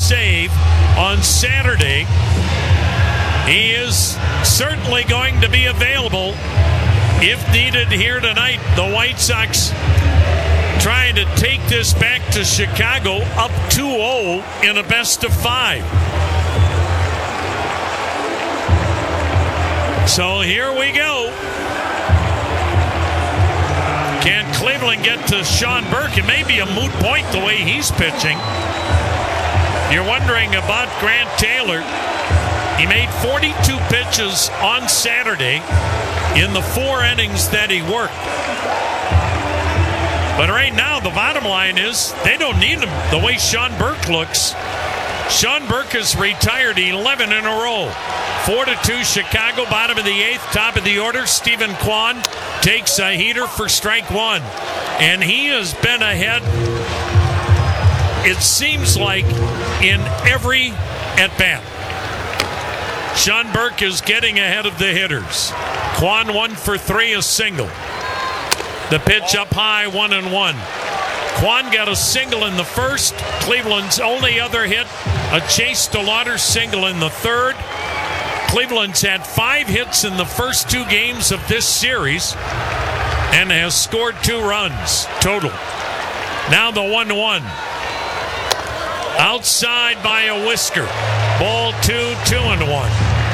save on Saturday. He is certainly going to be available if needed here tonight. The White Sox trying to take this back to Chicago up 2-0 in a best of 5. So here we go. Can Cleveland get to Sean Burke? It may be a moot point the way he's pitching. You're wondering about Grant Taylor. He made 42 pitches on Saturday in the 4 innings that he worked. But right now, the bottom line is they don't need him the way Sean Burke looks. Sean Burke has retired 11 in a row. 4-2 Chicago, bottom of the 8th, top of the order. Stephen Kwan takes a heater for strike 1. And he has been ahead, it seems like, in every at-bat. Sean Burke is getting ahead of the hitters. Kwan 1 for 3, a single. The pitch up high, 1-1. Kwan got a single in the first. Cleveland's only other hit, a Chase DeLauder single in the third. Cleveland's had 5 hits in the first 2 games of this series and has scored 2 runs total. Now the 1-1. Outside by a whisker. Ball 2, 2-1.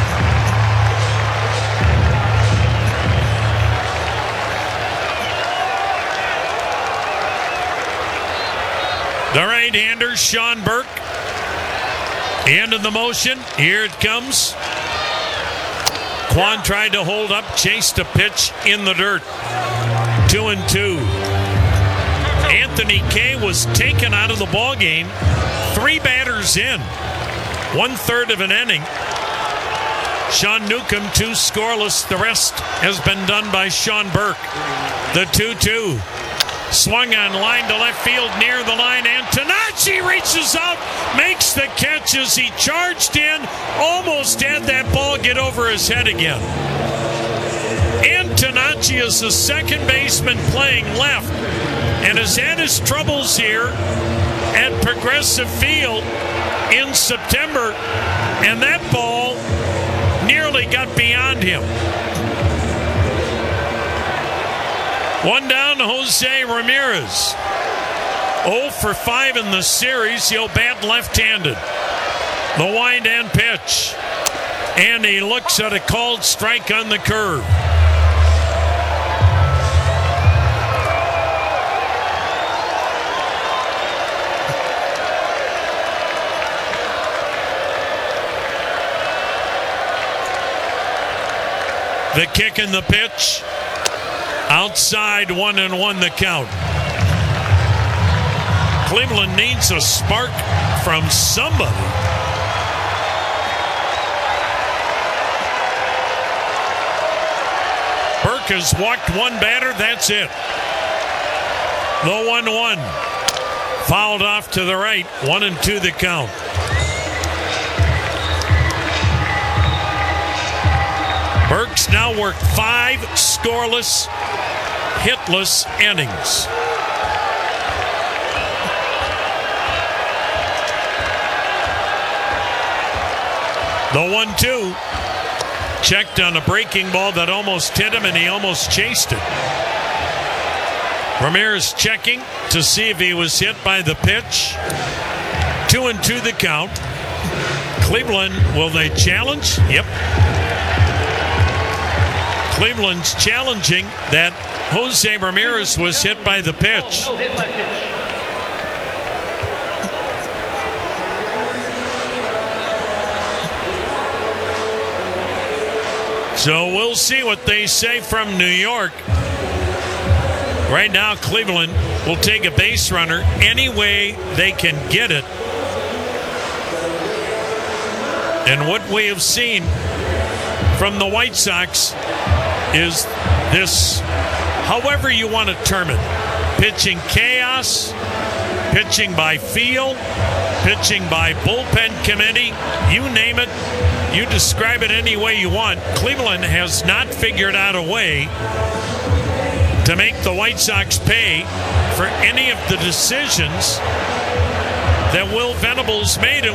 The right-hander, Sean Burke. End of the motion. Here it comes. Kwan tried to hold up, chased a pitch in the dirt. 2-2. Anthony Kay was taken out of the ballgame. 3 batters in. 1/3 of an inning. Sean Newcomb, 2 scoreless. The rest has been done by Sean Burke. The 2-2. Swung on line to left field near the line. Antonacci reaches out, makes the catch as he charged in. Almost had that ball get over his head again. Antonacci is the second baseman playing left and has had his troubles here at Progressive Field in September, and that ball nearly got beyond him. 1 down, Jose Ramirez. 0 for 5 in the series. He'll bat left-handed. The wind and pitch. And he looks at a called strike on the curve. The kick and the pitch. Outside, 1-1 the count. Cleveland needs a spark from somebody. Burke has walked 1 batter, that's it. The 1-1. Fouled off to the right, 1-2 the count. Burke's now worked 5 scoreless, hitless innings. The 1-2 checked on a breaking ball that almost hit him, and he almost chased it. Ramirez checking to see if he was hit by the pitch. 2-2 the count. Cleveland, will they challenge? Yep. Cleveland's challenging that Jose Ramirez was hit by the pitch. So we'll see what they say from New York. Right now, Cleveland will take a base runner any way they can get it. And what we have seen from the White Sox is this, however you want to term it, pitching chaos, pitching by feel, pitching by bullpen committee, you name it, you describe it any way you want. Cleveland has not figured out a way to make the White Sox pay for any of the decisions that Will Venables made.